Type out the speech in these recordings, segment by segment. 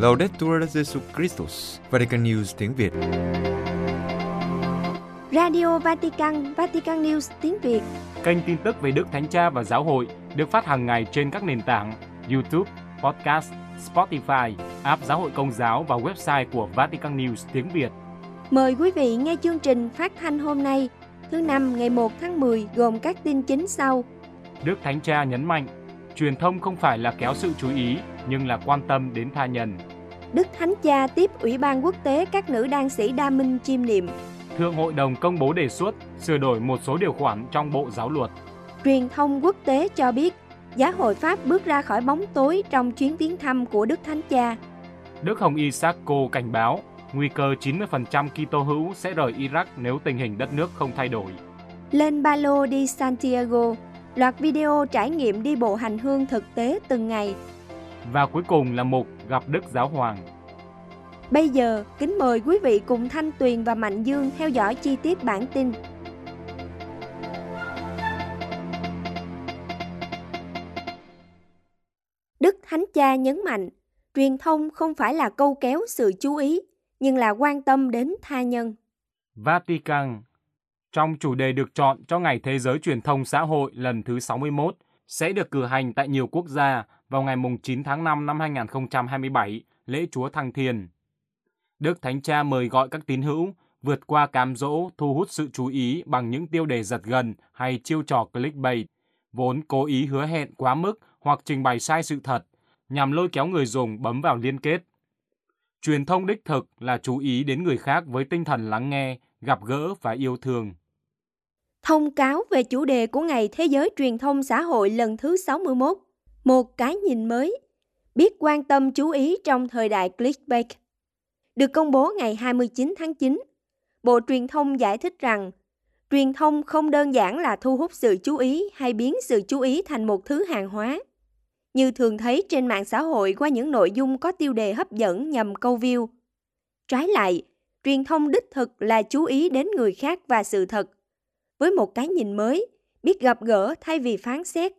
Laudetur Jesus Christus, Vatican News tiếng Việt. Radio Vatican, Vatican News tiếng Việt. Kênh tin tức về Đức Thánh Cha và Giáo hội được phát hàng ngày trên các nền tảng YouTube, Podcast, Spotify, app Giáo hội Công giáo và website của Vatican News tiếng Việt. Mời quý vị nghe chương trình phát thanh hôm nay, thứ Năm ngày 1 tháng 10 gồm các tin chính sau. Đức Thánh Cha nhấn mạnh, truyền thông không phải là kéo sự chú ý, nhưng là quan tâm đến tha nhân. Đức Thánh Cha tiếp Ủy ban Quốc tế các nữ đan sĩ Đa Minh chiêm niệm. Thượng Hội đồng công bố đề xuất sửa đổi một số điều khoản trong Bộ Giáo luật. Truyền thông quốc tế cho biết, Giáo hội Pháp bước ra khỏi bóng tối trong chuyến viếng thăm của Đức Thánh Cha. Đức Hồng Y Sacco cảnh báo, nguy cơ 90% Kitô hữu sẽ rời Iraq nếu tình hình đất nước không thay đổi. Lên ba lô đi Santiago, loạt video trải nghiệm đi bộ hành hương thực tế từng ngày. Và cuối cùng là mục gặp Đức Giáo Hoàng. Bây giờ, kính mời quý vị cùng Thanh Tuyền và Mạnh Dương theo dõi chi tiết bản tin. Đức Thánh Cha nhấn mạnh, truyền thông không phải là câu kéo sự chú ý, nhưng là quan tâm đến tha nhân. Vatican, trong chủ đề được chọn cho Ngày Thế giới Truyền thông Xã hội lần thứ 61, sẽ được cử hành tại nhiều quốc gia vào ngày 9 tháng 5 năm 2027, lễ Chúa Thăng Thiên. Đức Thánh Cha mời gọi các tín hữu vượt qua cám dỗ thu hút sự chú ý bằng những tiêu đề giật gần hay chiêu trò clickbait, vốn cố ý hứa hẹn quá mức hoặc trình bày sai sự thật, nhằm lôi kéo người dùng bấm vào liên kết. Truyền thông đích thực là chú ý đến người khác với tinh thần lắng nghe, gặp gỡ và yêu thương. Thông cáo về chủ đề của Ngày Thế giới Truyền thông Xã hội lần thứ 61, một cái nhìn mới, biết quan tâm chú ý trong thời đại clickbait. Được công bố ngày 29 tháng 9, Bộ Truyền thông giải thích rằng, truyền thông không đơn giản là thu hút sự chú ý hay biến sự chú ý thành một thứ hàng hóa, như thường thấy trên mạng xã hội qua những nội dung có tiêu đề hấp dẫn nhằm câu view. Trái lại, truyền thông đích thực là chú ý đến người khác và sự thật, với một cái nhìn mới, biết gặp gỡ thay vì phán xét.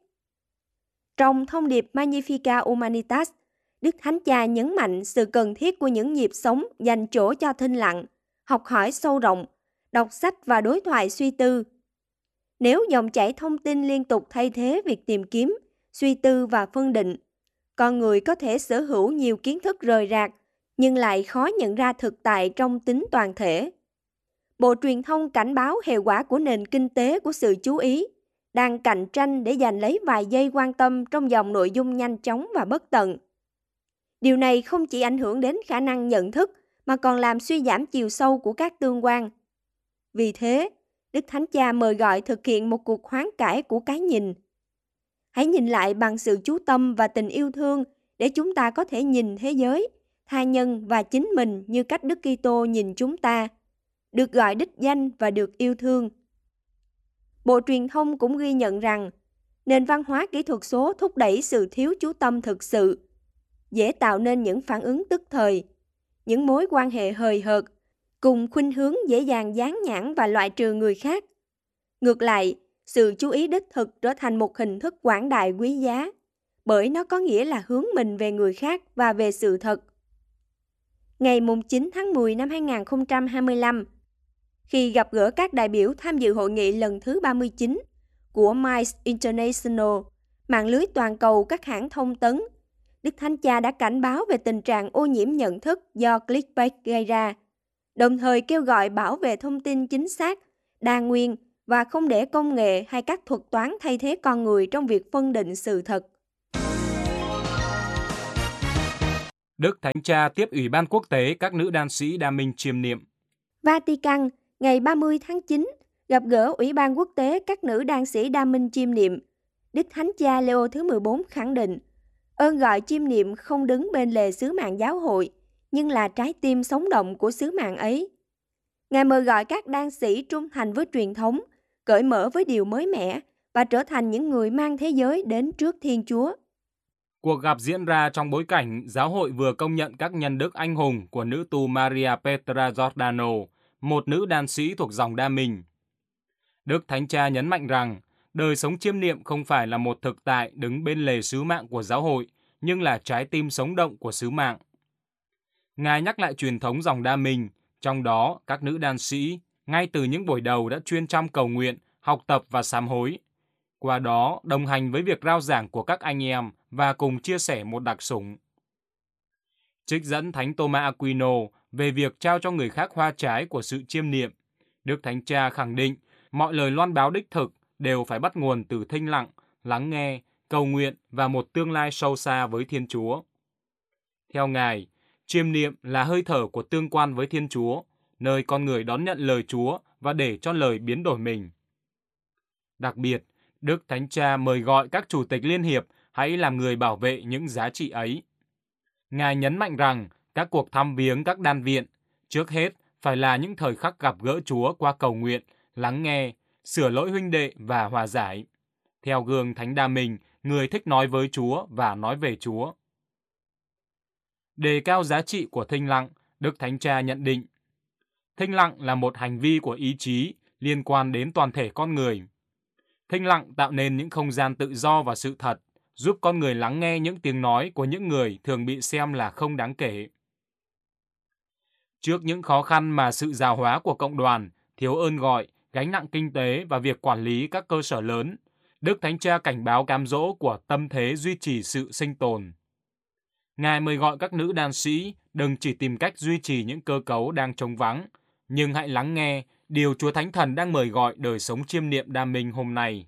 Trong thông điệp Magnificat Humanitas, Đức Thánh Cha nhấn mạnh sự cần thiết của những nhịp sống dành chỗ cho thinh lặng, học hỏi sâu rộng, đọc sách và đối thoại suy tư. Nếu dòng chảy thông tin liên tục thay thế việc tìm kiếm, suy tư và phân định, con người có thể sở hữu nhiều kiến thức rời rạc, nhưng lại khó nhận ra thực tại trong tính toàn thể. Bộ Truyền thông cảnh báo hệ quả của nền kinh tế của sự chú ý, đang cạnh tranh để giành lấy vài giây quan tâm trong dòng nội dung nhanh chóng và bất tận. Điều này không chỉ ảnh hưởng đến khả năng nhận thức, mà còn làm suy giảm chiều sâu của các tương quan. Vì thế, Đức Thánh Cha mời gọi thực hiện một cuộc hoán cải của cái nhìn. Hãy nhìn lại bằng sự chú tâm và tình yêu thương để chúng ta có thể nhìn thế giới, tha nhân và chính mình như cách Đức Kitô nhìn chúng ta, được gọi đích danh và được yêu thương. Bộ Truyền thông cũng ghi nhận rằng, nền văn hóa kỹ thuật số thúc đẩy sự thiếu chú tâm thực sự, dễ tạo nên những phản ứng tức thời, những mối quan hệ hời hợt, cùng khuynh hướng dễ dàng dán nhãn và loại trừ người khác. Ngược lại, sự chú ý đích thực trở thành một hình thức quảng đại quý giá, bởi nó có nghĩa là hướng mình về người khác và về sự thật. Ngày 9 tháng 10 năm 2025, khi gặp gỡ các đại biểu tham dự hội nghị lần thứ 39 của MICE International, mạng lưới toàn cầu các hãng thông tấn, Đức Thánh Cha đã cảnh báo về tình trạng ô nhiễm nhận thức do clickbait gây ra, đồng thời kêu gọi bảo vệ thông tin chính xác, đa nguyên và không để công nghệ hay các thuật toán thay thế con người trong việc phân định sự thật. Đức Thánh Cha tiếp Ủy ban Quốc tế các nữ đan sĩ Đa Minh chiêm niệm. Vatican, ngày 30 tháng 9, gặp gỡ Ủy ban Quốc tế các nữ đan sĩ Đa Minh chiêm niệm. Đức Thánh Cha Leo thứ 14 khẳng định, ơn gọi chiêm niệm không đứng bên lề sứ mạng giáo hội, nhưng là trái tim sống động của sứ mạng ấy. Ngài mời gọi các đan sĩ trung thành với truyền thống, cởi mở với điều mới mẻ và trở thành những người mang thế giới đến trước Thiên Chúa. Cuộc gặp diễn ra trong bối cảnh giáo hội vừa công nhận các nhân đức anh hùng của nữ tu Maria Petra Giordano, một nữ đan sĩ thuộc dòng Đa Minh. Đức Thánh Cha nhấn mạnh rằng, đời sống chiêm niệm không phải là một thực tại đứng bên lề sứ mạng của giáo hội, nhưng là trái tim sống động của sứ mạng. Ngài nhắc lại truyền thống dòng Đa Minh, trong đó các nữ đan sĩ ngay từ những buổi đầu đã chuyên chăm cầu nguyện, học tập và sám hối. Qua đó đồng hành với việc rao giảng của các anh em và cùng chia sẻ một đặc sủng. Trích dẫn Thánh Thomas Aquino về việc trao cho người khác hoa trái của sự chiêm niệm, Đức Thánh Cha khẳng định mọi lời loan báo đích thực đều phải bắt nguồn từ thinh lặng, lắng nghe, cầu nguyện và một tương lai sâu xa với Thiên Chúa. Theo Ngài, chiêm niệm là hơi thở của tương quan với Thiên Chúa, nơi con người đón nhận lời Chúa và để cho lời biến đổi mình. Đặc biệt, Đức Thánh Cha mời gọi các chủ tịch liên hiệp hãy làm người bảo vệ những giá trị ấy. Ngài nhấn mạnh rằng các cuộc thăm viếng các đan viện, trước hết phải là những thời khắc gặp gỡ Chúa qua cầu nguyện, lắng nghe, sửa lỗi huynh đệ và hòa giải. Theo gương Thánh Đa Minh, người thích nói với Chúa và nói về Chúa. Đề cao giá trị của thinh lặng, Đức Thánh Cha nhận định, thinh lặng là một hành vi của ý chí liên quan đến toàn thể con người. Thinh lặng tạo nên những không gian tự do và sự thật, giúp con người lắng nghe những tiếng nói của những người thường bị xem là không đáng kể. Trước những khó khăn mà sự già hóa của cộng đoàn, thiếu ơn gọi, gánh nặng kinh tế và việc quản lý các cơ sở lớn, Đức Thánh Cha cảnh báo cám dỗ của tâm thế duy trì sự sinh tồn. Ngài mời gọi các nữ đan sĩ đừng chỉ tìm cách duy trì những cơ cấu đang trống vắng, nhưng hãy lắng nghe điều Chúa Thánh Thần đang mời gọi đời sống chiêm niệm Đa Minh hôm nay.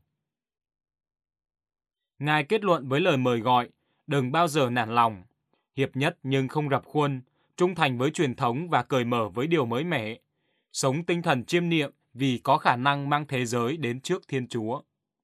Ngài kết luận với lời mời gọi, đừng bao giờ nản lòng, hiệp nhất nhưng không rập khuôn, trung thành với truyền thống và cởi mở với điều mới mẻ, sống tinh thần chiêm niệm vì có khả năng mang thế giới đến trước Thiên Chúa.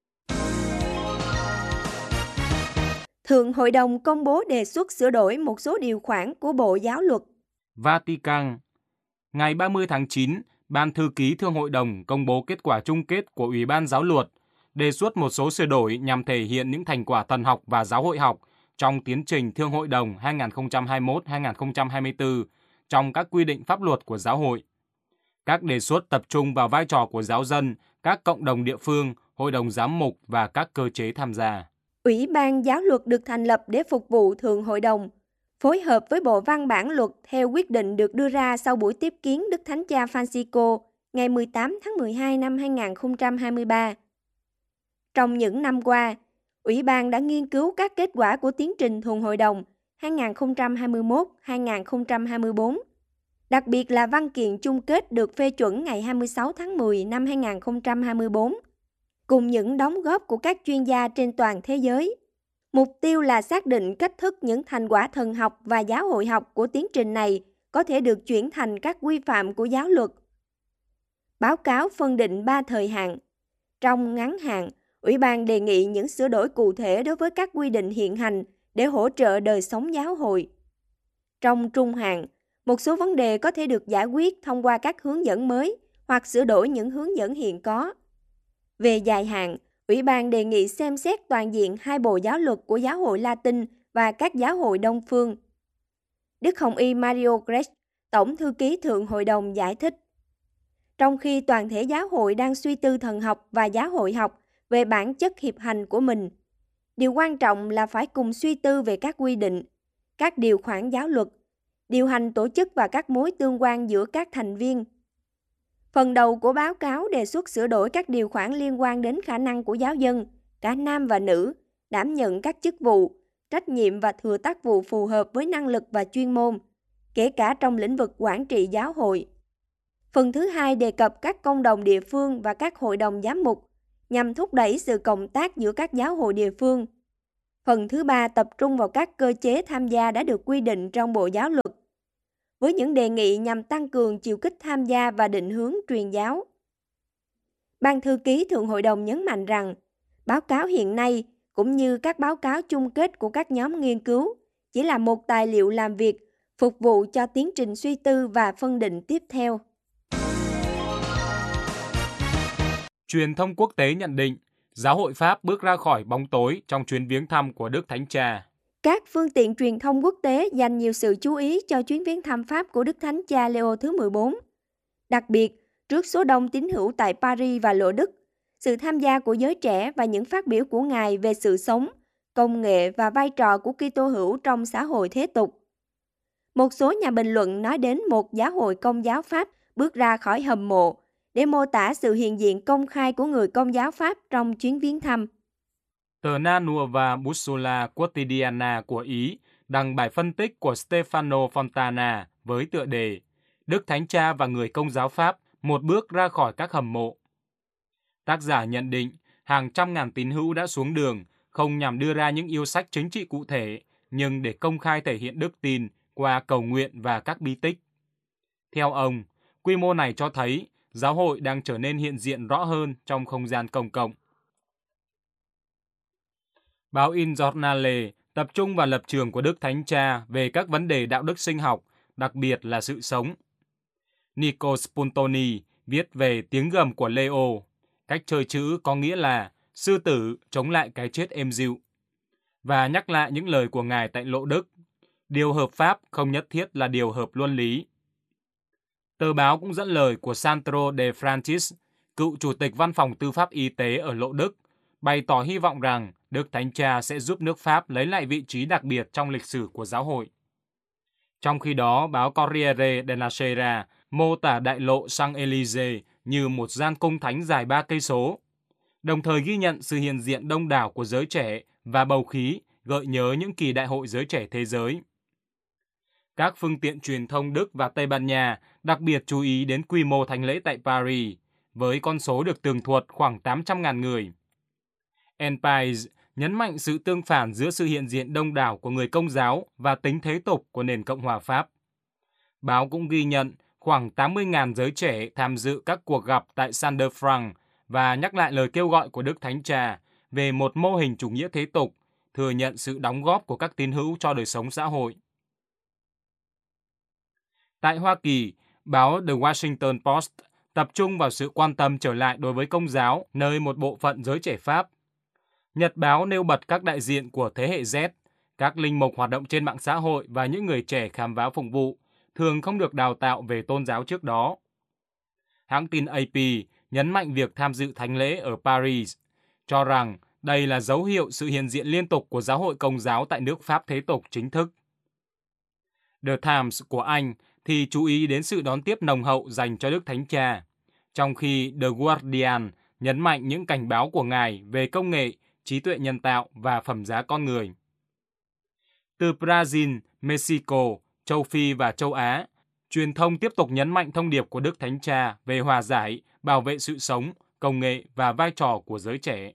Thượng Hội đồng công bố đề xuất sửa đổi một số điều khoản của Bộ Giáo luật. Vatican. Ngày 30 tháng 9, Ban Thư ký Thượng Hội đồng công bố kết quả chung kết của Ủy ban Giáo luật, đề xuất một số sửa đổi nhằm thể hiện những thành quả thần học và giáo hội học trong tiến trình Thượng Hội đồng 2021-2024 trong các quy định pháp luật của giáo hội. Các đề xuất tập trung vào vai trò của giáo dân, các cộng đồng địa phương, hội đồng giám mục và các cơ chế tham gia. Ủy ban Giáo luật được thành lập để phục vụ Thượng Hội đồng, phối hợp với Bộ Văn bản Luật theo quyết định được đưa ra sau buổi tiếp kiến Đức Thánh Cha Francisco ngày 18 tháng 12 năm 2023. Trong những năm qua, Ủy ban đã nghiên cứu các kết quả của tiến trình Thượng Hội đồng 2021-2024, đặc biệt là văn kiện chung kết được phê chuẩn ngày 26 tháng 10 năm 2024, cùng những đóng góp của các chuyên gia trên toàn thế giới. Mục tiêu là xác định cách thức những thành quả thần học và giáo hội học của tiến trình này có thể được chuyển thành các quy phạm của giáo luật. Báo cáo phân định 3 thời hạn. Trong ngắn hạn, Ủy ban đề nghị những sửa đổi cụ thể đối với các quy định hiện hành để hỗ trợ đời sống giáo hội. Trong trung hạn, một số vấn đề có thể được giải quyết thông qua các hướng dẫn mới hoặc sửa đổi những hướng dẫn hiện có. Về dài hạn, Ủy ban đề nghị xem xét toàn diện hai bộ giáo luật của giáo hội Latin và các giáo hội Đông phương. Đức Hồng Y Mario Grech, Tổng thư ký Thượng Hội đồng giải thích, trong khi toàn thể giáo hội đang suy tư thần học và giáo hội học về bản chất hiệp hành của mình, điều quan trọng là phải cùng suy tư về các quy định, các điều khoản giáo luật, điều hành tổ chức và các mối tương quan giữa các thành viên. Phần đầu của báo cáo đề xuất sửa đổi các điều khoản liên quan đến khả năng của giáo dân, cả nam và nữ, đảm nhận các chức vụ, trách nhiệm và thừa tác vụ phù hợp với năng lực và chuyên môn, kể cả trong lĩnh vực quản trị giáo hội. Phần thứ hai đề cập các công đồng địa phương và các hội đồng giám mục, nhằm thúc đẩy sự cộng tác giữa các giáo hội địa phương. Phần thứ ba tập trung vào các cơ chế tham gia đã được quy định trong Bộ Giáo luật, với những đề nghị nhằm tăng cường chiều kích tham gia và định hướng truyền giáo. Ban thư ký Thượng Hội đồng nhấn mạnh rằng, báo cáo hiện nay cũng như các báo cáo chung kết của các nhóm nghiên cứu chỉ là một tài liệu làm việc phục vụ cho tiến trình suy tư và phân định tiếp theo. Truyền thông quốc tế nhận định, giáo hội Pháp bước ra khỏi bóng tối trong chuyến viếng thăm của Đức Thánh Cha. Các phương tiện truyền thông quốc tế dành nhiều sự chú ý cho chuyến viếng thăm Pháp của Đức Thánh Cha Leo thứ 14. Đặc biệt, trước số đông tín hữu tại Paris và Lộ Đức, sự tham gia của giới trẻ và những phát biểu của Ngài về sự sống, công nghệ và vai trò của Kitô hữu trong xã hội thế tục. Một số nhà bình luận nói đến một giáo hội Công giáo Pháp bước ra khỏi hầm mộ để mô tả sự hiện diện công khai của người Công giáo Pháp trong chuyến viếng thăm. Tờ La Nuova Bussola Quotidiana của Ý đăng bài phân tích của Stefano Fontana với tựa đề Đức Thánh Cha và người Công giáo Pháp một bước ra khỏi các hầm mộ. Tác giả nhận định hàng trăm ngàn tín hữu đã xuống đường không nhằm đưa ra những yêu sách chính trị cụ thể, nhưng để công khai thể hiện đức tin qua cầu nguyện và các bí tích. Theo ông, quy mô này cho thấy giáo hội đang trở nên hiện diện rõ hơn trong không gian công cộng. Báo Il Giornale tập trung vào lập trường của Đức Thánh Cha về các vấn đề đạo đức sinh học, đặc biệt là sự sống. Nico Spuntoni viết về tiếng gầm của Leo, cách chơi chữ có nghĩa là sư tử chống lại cái chết êm dịu, và nhắc lại những lời của Ngài tại Lộ Đức, điều hợp pháp không nhất thiết là điều hợp luân lý. Tờ báo cũng dẫn lời của Sandro De Francis, cựu chủ tịch văn phòng tư pháp y tế ở Lộ Đức, bày tỏ hy vọng rằng Đức Thánh Cha sẽ giúp nước Pháp lấy lại vị trí đặc biệt trong lịch sử của giáo hội. Trong khi đó, báo Corriere della Sera mô tả đại lộ Champs-Élysées như một gian cung thánh dài 3 cây số, đồng thời ghi nhận sự hiện diện đông đảo của giới trẻ và bầu khí gợi nhớ những kỳ đại hội giới trẻ thế giới. Các phương tiện truyền thông Đức và Tây Ban Nha đặc biệt chú ý đến quy mô thánh lễ tại Paris, với con số được tường thuật khoảng 800.000 người. El País nhấn mạnh sự tương phản giữa sự hiện diện đông đảo của người Công giáo và tính thế tục của nền Cộng hòa Pháp. Báo cũng ghi nhận khoảng 80.000 giới trẻ tham dự các cuộc gặp tại Saint-Franc và nhắc lại lời kêu gọi của Đức Thánh Cha về một mô hình chủ nghĩa thế tục, thừa nhận sự đóng góp của các tín hữu cho đời sống xã hội. Tại Hoa Kỳ, báo The Washington Post tập trung vào sự quan tâm trở lại đối với Công giáo nơi một bộ phận giới trẻ Pháp. Nhật báo nêu bật các đại diện của thế hệ Z, các linh mục hoạt động trên mạng xã hội và những người trẻ khám phá phụng vụ, thường không được đào tạo về tôn giáo trước đó. Hãng tin AP nhấn mạnh việc tham dự thánh lễ ở Paris, cho rằng đây là dấu hiệu sự hiện diện liên tục của giáo hội Công giáo tại nước Pháp thế tục chính thức. The Times của Anh thì chú ý đến sự đón tiếp nồng hậu dành cho Đức Thánh Cha, trong khi The Guardian nhấn mạnh những cảnh báo của Ngài về công nghệ, trí tuệ nhân tạo và phẩm giá con người. Từ Brazil, Mexico, châu Phi và châu Á, truyền thông tiếp tục nhấn mạnh thông điệp của Đức Thánh Cha về hòa giải, bảo vệ sự sống, công nghệ và vai trò của giới trẻ.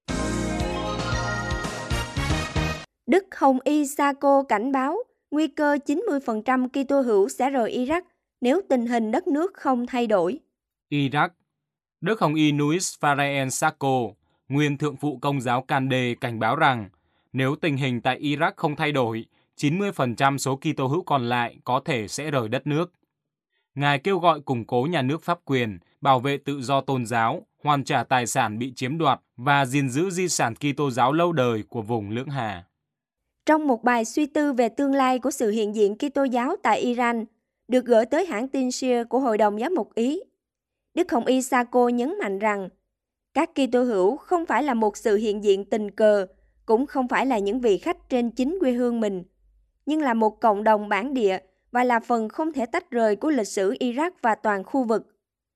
Đức Hồng Y Sako cảnh báo nguy cơ 90% Kitô hữu sẽ rời Iraq nếu tình hình đất nước không thay đổi. Iraq. Đức Hồng Y Luis Faraen Sako, nguyên thượng phụ Công giáo Cande, cảnh báo rằng nếu tình hình tại Iraq không thay đổi, 90% số Kitô hữu còn lại có thể sẽ rời đất nước. Ngài kêu gọi củng cố nhà nước pháp quyền, bảo vệ tự do tôn giáo, hoàn trả tài sản bị chiếm đoạt và gìn giữ di sản Kitô giáo lâu đời của vùng Lưỡng Hà. Trong một bài suy tư về tương lai của sự hiện diện Kitô giáo tại Iran, được gửi tới hãng tin Shia của Hội đồng Giám mục Ý, Đức Hồng Y Sako nhấn mạnh rằng các Kitô hữu không phải là một sự hiện diện tình cờ, cũng không phải là những vị khách trên chính quê hương mình, nhưng là một cộng đồng bản địa và là phần không thể tách rời của lịch sử Iraq và toàn khu vực.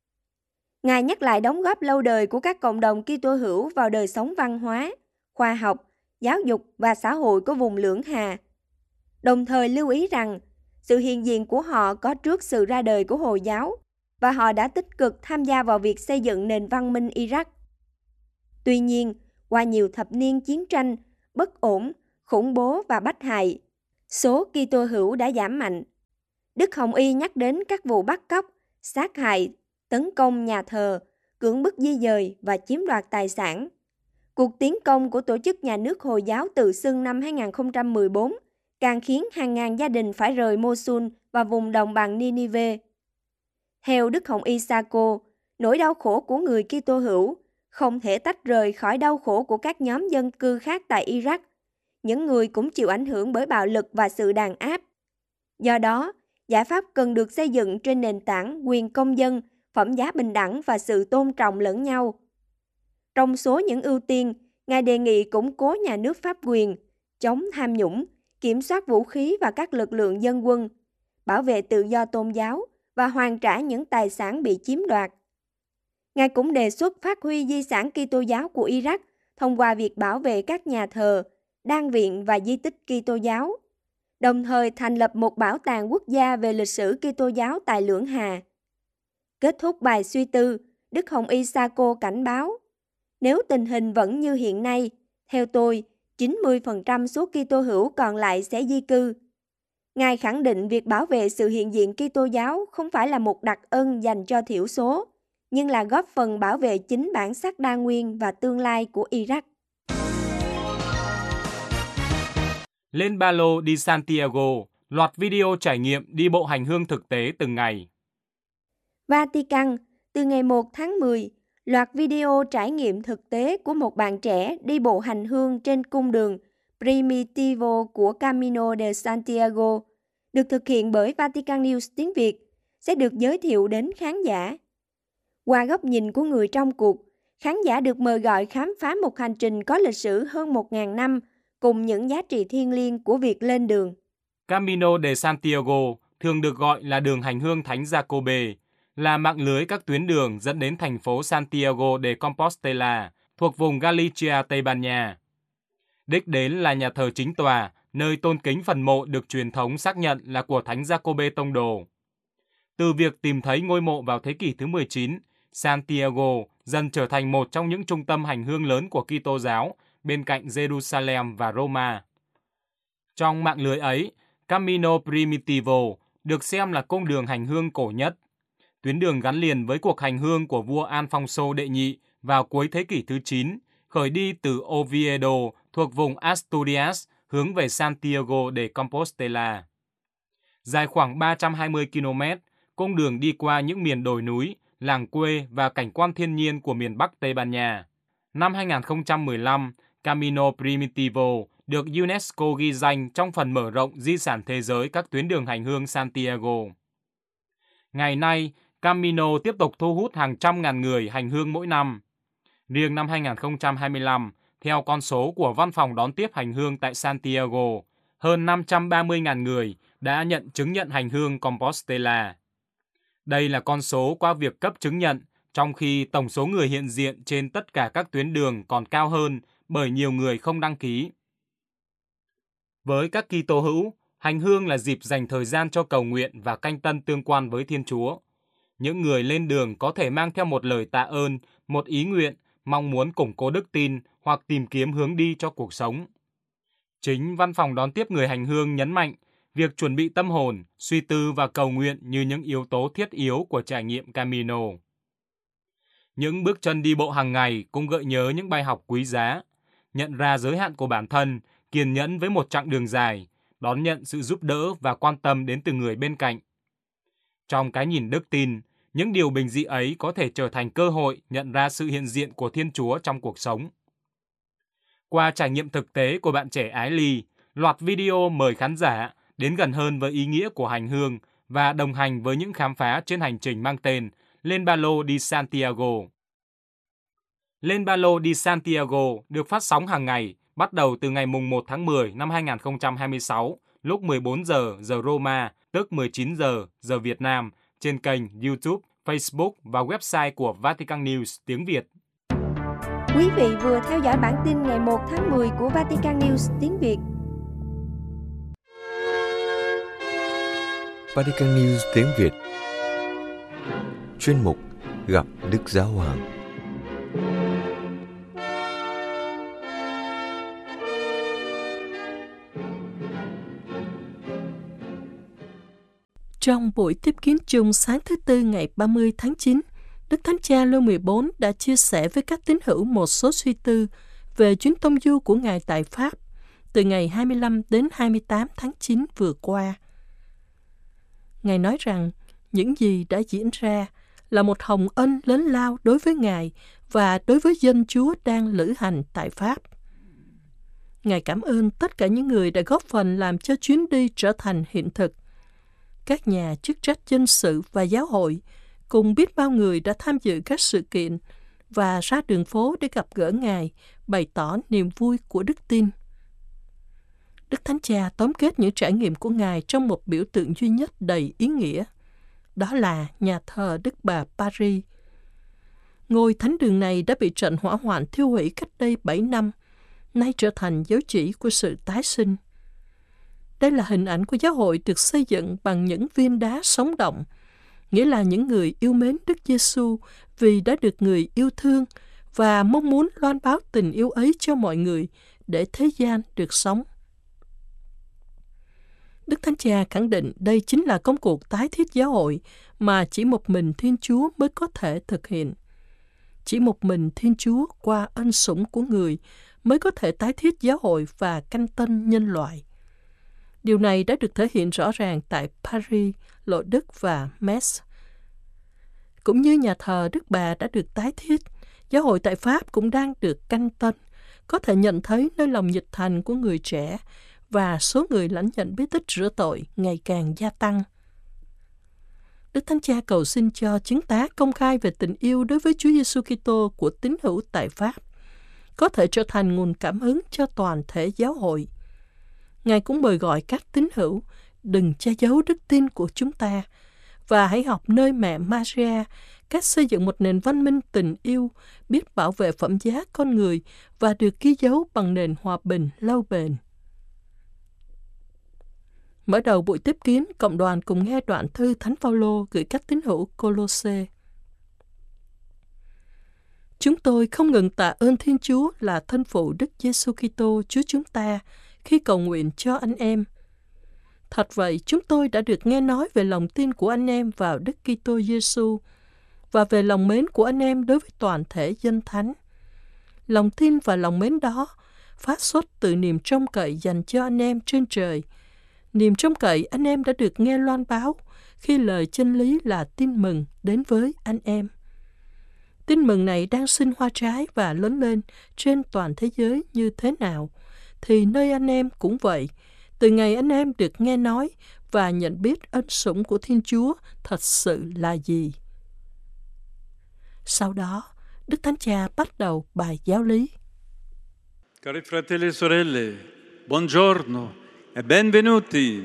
Ngài nhắc lại đóng góp lâu đời của các cộng đồng Kitô hữu vào đời sống văn hóa, khoa học, giáo dục và xã hội của vùng Lưỡng Hà. Đồng thời lưu ý rằng sự hiện diện của họ có trước sự ra đời của Hồi giáo và họ đã tích cực tham gia vào việc xây dựng nền văn minh Iraq. Tuy nhiên, qua nhiều thập niên chiến tranh, bất ổn, khủng bố và bách hại, số Kitô hữu đã giảm mạnh. Đức Hồng Y nhắc đến các vụ bắt cóc, sát hại, tấn công nhà thờ, cưỡng bức di dời và chiếm đoạt tài sản. Cuộc tiến công của tổ chức nhà nước Hồi giáo tự xưng năm 2014 càng khiến hàng ngàn gia đình phải rời Mosul và vùng đồng bằng Ninive. Theo Đức Hồng Y Sako, nỗi đau khổ của người Kitô hữu không thể tách rời khỏi đau khổ của các nhóm dân cư khác tại Iraq. Những người cũng chịu ảnh hưởng bởi bạo lực và sự đàn áp. Do đó, giải pháp cần được xây dựng trên nền tảng quyền công dân, phẩm giá bình đẳng và sự tôn trọng lẫn nhau. Trong số những ưu tiên, Ngài đề nghị củng cố nhà nước pháp quyền, chống tham nhũng, kiểm soát vũ khí và các lực lượng dân quân, bảo vệ tự do tôn giáo và hoàn trả những tài sản bị chiếm đoạt. Ngài cũng đề xuất phát huy di sản Kitô giáo của Iraq thông qua việc bảo vệ các nhà thờ, đan viện và di tích Kitô giáo, đồng thời thành lập một bảo tàng quốc gia về lịch sử Kitô giáo tại Lưỡng Hà. Kết thúc bài suy tư, Đức Hồng Y Sa-cô cảnh báo, nếu tình hình vẫn như hiện nay, theo tôi, 90% số Kitô hữu còn lại sẽ di cư. Ngài khẳng định việc bảo vệ sự hiện diện Kitô giáo không phải là một đặc ân dành cho thiểu số, nhưng là góp phần bảo vệ chính bản sắc đa nguyên và tương lai của Iraq. Lên ba lô đi Santiago, loạt video trải nghiệm đi bộ hành hương thực tế từng ngày. Vatican, từ ngày 1 tháng 10, loạt video trải nghiệm thực tế của một bạn trẻ đi bộ hành hương trên cung đường Primitivo của Camino de Santiago, được thực hiện bởi Vatican News tiếng Việt, sẽ được giới thiệu đến khán giả. Qua góc nhìn của người trong cuộc, khán giả được mời gọi khám phá một hành trình có lịch sử hơn 1.000 năm, cùng những giá trị thiêng liêng của việc lên đường. Camino de Santiago thường được gọi là đường hành hương Thánh Giacobbe, là mạng lưới các tuyến đường dẫn đến thành phố Santiago de Compostela, thuộc vùng Galicia, Tây Ban Nha. Đích đến là nhà thờ chính tòa, nơi tôn kính phần mộ được truyền thống xác nhận là của Thánh Giacobbe Tông Đồ. Từ việc tìm thấy ngôi mộ vào thế kỷ thứ 19, Santiago dần trở thành một trong những trung tâm hành hương lớn của Kitô giáo bên cạnh Jerusalem và Roma. Trong mạng lưới ấy, Camino Primitivo được xem là cung đường hành hương cổ nhất. Tuyến đường gắn liền với cuộc hành hương của vua Alfonso đệ nhị vào cuối thế kỷ thứ 9, khởi đi từ Oviedo thuộc vùng Asturias hướng về Santiago de Compostela. Dài khoảng 320 km, cung đường đi qua những miền đồi núi, làng quê và cảnh quan thiên nhiên của miền Bắc Tây Ban Nha. Năm 2015, Camino Primitivo được UNESCO ghi danh trong phần mở rộng di sản thế giới các tuyến đường hành hương Santiago. Ngày nay, Camino tiếp tục thu hút hàng trăm ngàn người hành hương mỗi năm. Riêng năm 2025, theo con số của Văn phòng đón tiếp hành hương tại Santiago, hơn 530.000 người đã nhận chứng nhận hành hương Compostela. Đây là con số qua việc cấp chứng nhận, trong khi tổng số người hiện diện trên tất cả các tuyến đường còn cao hơn bởi nhiều người không đăng ký. Với các Kitô hữu, hành hương là dịp dành thời gian cho cầu nguyện và canh tân tương quan với Thiên Chúa. Những người lên đường có thể mang theo một lời tạ ơn, một ý nguyện, mong muốn củng cố đức tin hoặc tìm kiếm hướng đi cho cuộc sống. Chính Văn phòng đón tiếp người hành hương nhấn mạnh việc chuẩn bị tâm hồn, suy tư và cầu nguyện như những yếu tố thiết yếu của trải nghiệm Camino. Những bước chân đi bộ hàng ngày cũng gợi nhớ những bài học quý giá, nhận ra giới hạn của bản thân, kiên nhẫn với một chặng đường dài, đón nhận sự giúp đỡ và quan tâm đến từ người bên cạnh. Trong cái nhìn đức tin, những điều bình dị ấy có thể trở thành cơ hội nhận ra sự hiện diện của Thiên Chúa trong cuộc sống. Qua trải nghiệm thực tế của bạn trẻ Ái Ly, loạt video mời khán giả đến gần hơn với ý nghĩa của hành hương và đồng hành với những khám phá trên hành trình mang tên Lên ba lô đi Santiago. Lên ba lô đi Santiago được phát sóng hàng ngày, bắt đầu từ ngày 1 tháng 10 năm 2026, lúc 14 giờ giờ Roma, tức 19 giờ Việt Nam, trên kênh YouTube, Facebook và website của Vatican News tiếng Việt. Quý vị vừa theo dõi bản tin ngày 1 tháng 10 của Vatican News tiếng Việt. Vatican News tiếng Việt. Chuyên mục Gặp Đức Giáo Hoàng. Trong buổi tiếp kiến chung sáng thứ Tư ngày 30 tháng 9, Đức Thánh Cha Leo 14 đã chia sẻ với các tín hữu một số suy tư về chuyến tông du của Ngài tại Pháp từ ngày 25 đến 28 tháng 9 vừa qua. Ngài nói rằng những gì đã diễn ra là một hồng ân lớn lao đối với Ngài và đối với dân Chúa đang lữ hành tại Pháp. Ngài cảm ơn tất cả những người đã góp phần làm cho chuyến đi trở thành hiện thực. Các nhà chức trách dân sự và giáo hội cùng biết bao người đã tham dự các sự kiện và ra đường phố để gặp gỡ Ngài, bày tỏ niềm vui của đức tin. Đức Thánh Cha tóm kết những trải nghiệm của Ngài trong một biểu tượng duy nhất đầy ý nghĩa. Đó là nhà thờ Đức Bà Paris. Ngôi thánh đường này đã bị trận hỏa hoạn thiêu hủy cách đây 7 năm, nay trở thành dấu chỉ của sự tái sinh. Đây là hình ảnh của giáo hội được xây dựng bằng những viên đá sống động, nghĩa là những người yêu mến Đức Giêsu vì đã được người yêu thương và mong muốn loan báo tình yêu ấy cho mọi người để thế gian được sống. Đức Thánh Cha khẳng định đây chính là công cuộc tái thiết giáo hội mà chỉ một mình Thiên Chúa mới có thể thực hiện. Chỉ một mình Thiên Chúa qua ân sủng của người mới có thể tái thiết giáo hội và canh tân nhân loại. Điều này đã được thể hiện rõ ràng tại Paris, Lộ Đức và Metz. Cũng như nhà thờ Đức Bà đã được tái thiết, giáo hội tại Pháp cũng đang được canh tân, có thể nhận thấy nơi lòng nhiệt thành của người trẻ và số người lãnh nhận bí tích rửa tội ngày càng gia tăng. Đức Thánh Cha cầu xin cho chứng tá công khai về tình yêu đối với Chúa Giêsu Kitô của tín hữu tại Pháp có thể trở thành nguồn cảm hứng cho toàn thể giáo hội. Ngài cũng mời gọi các tín hữu đừng che giấu đức tin của chúng ta và hãy học nơi mẹ Maria cách xây dựng một nền văn minh tình yêu, biết bảo vệ phẩm giá con người và được ghi dấu bằng nền hòa bình lâu bền. Mở đầu buổi tiếp kiến, cộng đoàn cùng nghe đoạn thư Thánh Phaolô gửi các tín hữu Cô-lô-sê. Chúng tôi không ngừng tạ ơn Thiên Chúa là thân phụ Đức Giêsu Kitô Chúa chúng ta khi cầu nguyện cho anh em. Thật vậy, chúng tôi đã được nghe nói về lòng tin của anh em vào Đức Kitô Giêsu và về lòng mến của anh em đối với toàn thể dân thánh. Lòng tin và lòng mến đó phát xuất từ niềm trông cậy dành cho anh em trên trời. Niềm trông cậy anh em đã được nghe loan báo khi lời chân lý là tin mừng đến với anh em. Tin mừng này đang sinh hoa trái và lớn lên trên toàn thế giới như thế nào, thì nơi anh em cũng vậy, từ ngày anh em được nghe nói và nhận biết ân sủng của Thiên Chúa thật sự là gì. Sau đó, Đức Thánh Cha bắt đầu bài giáo lý. Cari fratelli e sorelle, buongiorno e benvenuti.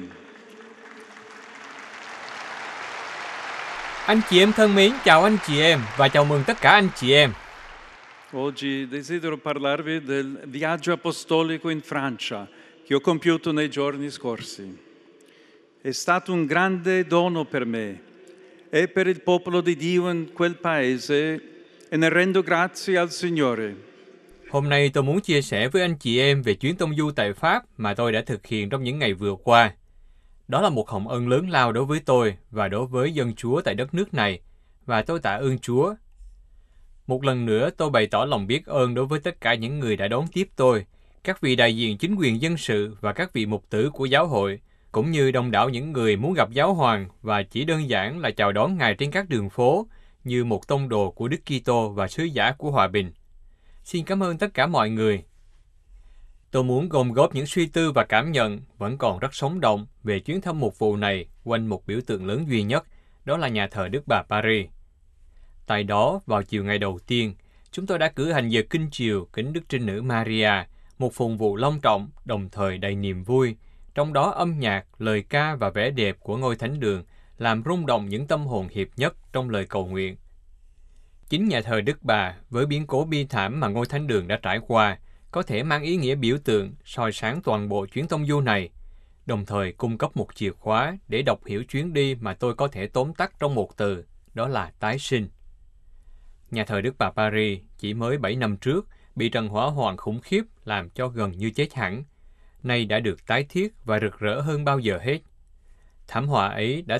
Anh chị em thân mến, chào anh chị em và chào mừng tất cả anh chị em. Oggi desidero parlarvi del viaggio apostolico in Francia che ho compiuto nei giorni scorsi. È stato un grande dono per me e per il popolo di Dio in quel paese e ne rendo grazie al Signore. Hôm nay tôi muốn chia sẻ với anh chị em về chuyến tông du tại Pháp mà tôi đã thực hiện trong những ngày vừa qua. Đó là một hồng ân lớn lao đối với tôi và đối với dân Chúa tại đất nước này, và tôi tạ ơn Chúa. Một lần nữa tôi bày tỏ lòng biết ơn đối với tất cả những người đã đón tiếp tôi, các vị đại diện chính quyền dân sự và các vị mục tử của giáo hội, cũng như đông đảo những người muốn gặp giáo hoàng và chỉ đơn giản là chào đón Ngài trên các đường phố như một tông đồ của Đức Kitô và sứ giả của hòa bình. Xin cảm ơn tất cả mọi người. Tôi muốn gom góp những suy tư và cảm nhận vẫn còn rất sống động về chuyến thăm mục vụ này quanh một biểu tượng lớn duy nhất, đó là nhà thờ Đức Bà Paris. Tại đó, vào chiều ngày đầu tiên, chúng tôi đã cử hành giờ kinh chiều kính Đức Trinh Nữ Maria, một phụng vụ long trọng, đồng thời đầy niềm vui, trong đó âm nhạc, lời ca và vẻ đẹp của ngôi thánh đường làm rung động những tâm hồn hiệp nhất trong lời cầu nguyện. Chính nhà thờ Đức Bà, với biến cố bi thảm mà ngôi thánh đường đã trải qua, có thể mang ý nghĩa biểu tượng soi sáng toàn bộ chuyến tông du này, đồng thời cung cấp một chìa khóa để đọc hiểu chuyến đi mà tôi có thể tóm tắt trong một từ, đó là tái sinh. Nhà thờ Đức Bà Paris chỉ mới 7 năm trước bị trận hỏa hoạn khủng khiếp làm cho gần như chết hẳn, nay đã được tái thiết và rực rỡ hơn bao giờ hết. Thảm họa ấy đã